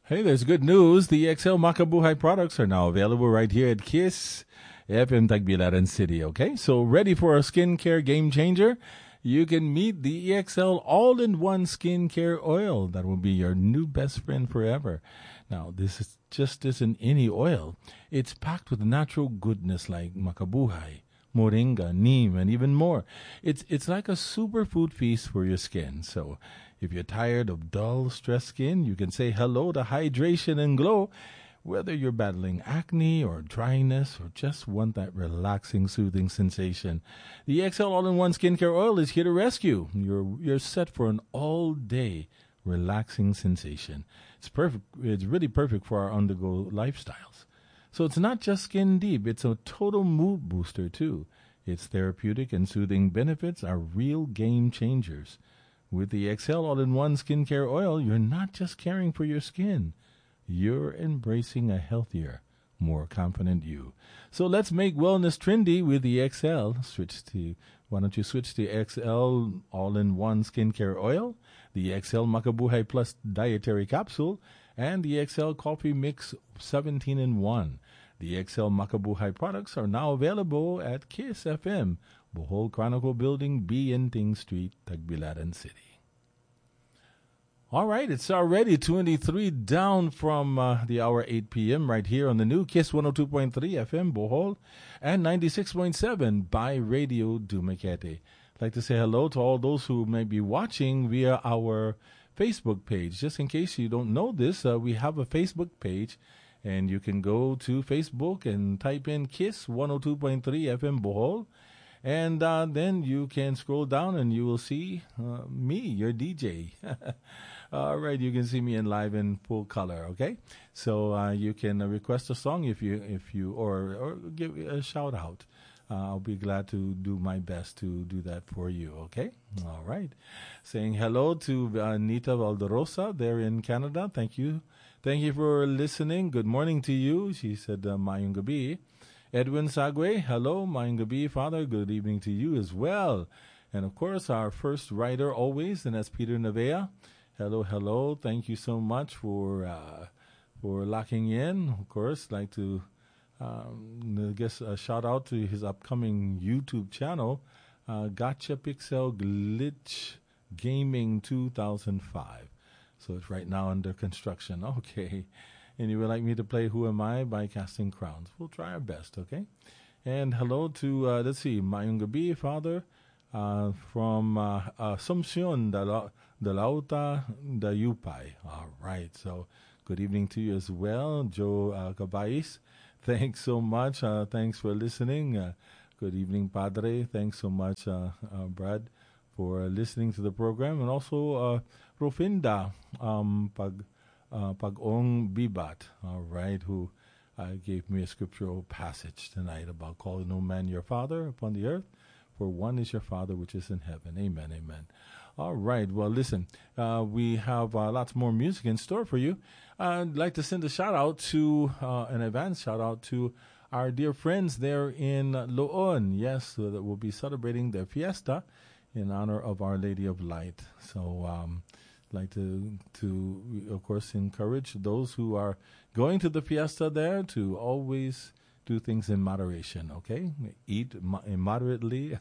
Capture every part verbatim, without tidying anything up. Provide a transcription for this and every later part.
Hey, there's good news. The X L Makabuhay products are now available right here at Kiss F M Tagbilaran City, okay? So ready for a skincare game changer? You can meet the E X L all-in-one skincare oil that will be your new best friend forever. Now, this is just isn't any oil. It's packed with natural goodness like Makabuhay, moringa, neem, and even more. It's it's like a superfood feast for your skin. So if you're tired of dull, stressed skin, you can say hello to hydration and glow. Whether you're battling acne or dryness or just want that relaxing, soothing sensation, the X L All-in-One Skincare Oil is here to rescue. You're you're set for an all-day relaxing sensation. It's perfect. It's really perfect for our on-the-go lifestyles. So it's not just skin deep, it's a total mood booster too. Its therapeutic and soothing benefits are real game changers. With the X L All-in-One Skincare Oil, you're not just caring for your skin. You're embracing a healthier, more confident you. So let's make wellness trendy with the X L. Switch to, why don't you switch to X L All-in-One Skincare Oil, the X L Makabuhay Plus Dietary Capsule, and the X L Coffee Mix seventeen in one. The X L Makabuhay products are now available at Kiss F M, Bohol Chronicle Building, B. Enting Street, Tagbilaran City. All right, it's already twenty-three down from uh, the hour eight p.m. right here on the new Kiss one oh two point three F M Bohol and ninety-six point seven by Radio Dumaguete. I'd like to say hello to all those who may be watching via our Facebook page. Just in case you don't know this, uh, we have a Facebook page, and you can go to Facebook and type in Kiss one oh two point three F M Bohol. And uh, then you can scroll down and you will see uh, me, your D J. All right, you can see me in live in full color. Okay, so uh, you can uh, request a song if you if you or or give a shout out. Uh, I'll be glad to do my best to do that for you. Okay, all right. Saying hello to uh, Nita Valderosa there in Canada. Thank you, thank you for listening. Good morning to you. She said, uh, "Mayong gabi." Edwin Sagwe, hello, Mayong gabi, Father. Good evening to you as well. And, of course, our first writer always, and that's Peter Nevea. Hello, hello. Thank you so much for uh, for locking in. Of course, like to um, I guess a shout out to his upcoming YouTube channel, uh, Gotcha Pixel Glitch Gaming two thousand five. So it's right now under construction. Okay. And you would like me to play Who Am I by Casting Crowns. We'll try our best, okay? And hello to, uh, let's see, Mayong gabi, Father, uh, from uh, Asuncion de la, de Lauta de Yupay. All right, so good evening to you as well, Joe uh, Cabais. Thanks so much. Uh, thanks for listening. Uh, good evening, Padre. Thanks so much, uh, uh, Brad, for listening to the program. And also, uh, Rofinda, um, pag... Uh, Pag-ong Bibat, all right, who uh, gave me a scriptural passage tonight about calling no man your father upon the earth, for one is your Father which is in heaven. Amen, amen. All right, well, listen, uh, we have uh, lots more music in store for you. I'd like to send a shout-out to, uh, an advance shout-out to our dear friends there in Loon, yes, so that will be celebrating their fiesta in honor of Our Lady of Light. So, um... like to, to of course, encourage those who are going to the fiesta there to always do things in moderation, okay? Eat mo- moderately,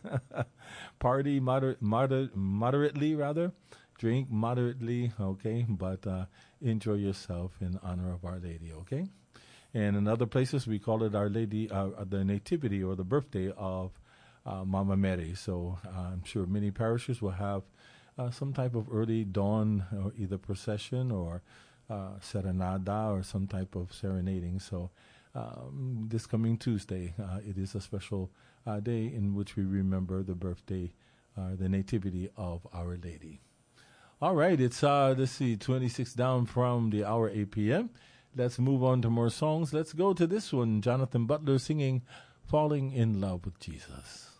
party moder- moder- moderately, rather, drink moderately, okay? But uh, enjoy yourself in honor of Our Lady, okay? And in other places, we call it Our Lady, uh, the nativity or the birthday of uh, Mama Mary. So uh, I'm sure many parishes will have Uh, some type of early dawn, or either procession or uh, serenada or some type of serenading. So um, this coming Tuesday, uh, it is a special uh, day in which we remember the birthday, uh, the nativity of Our Lady. All right, it's, uh, let's see, twenty-six down from the hour eight p.m. Let's move on to more songs. Let's go to this one, Jonathan Butler singing Falling in Love with Jesus.